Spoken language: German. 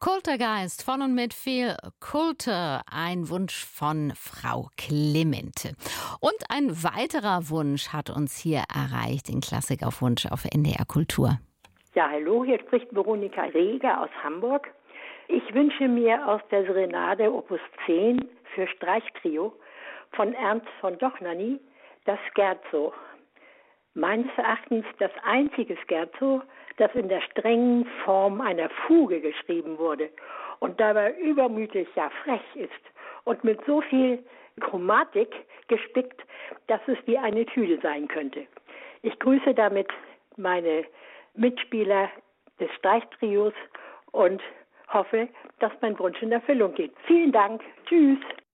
Kulturgeist von und mit viel Kultur, ein Wunsch von Frau Clemente. Und ein weiterer Wunsch hat uns hier erreicht, den Klassik auf Wunsch auf NDR Kultur. Ja, hallo, hier spricht Veronika Reger aus Hamburg. Ich wünsche mir aus der Serenade Opus 10 für Streichtrio von Ernst von Dohnanyi das Scherzo. Meines Erachtens das einzige Scherzo, das in der strengen Form einer Fuge geschrieben wurde und dabei übermütig, ja frech ist und mit so viel Chromatik gespickt, dass es wie eine Etüde sein könnte. Ich grüße damit meine Mitspieler des Streichtrios und hoffe, dass mein Wunsch in Erfüllung geht. Vielen Dank. Tschüss.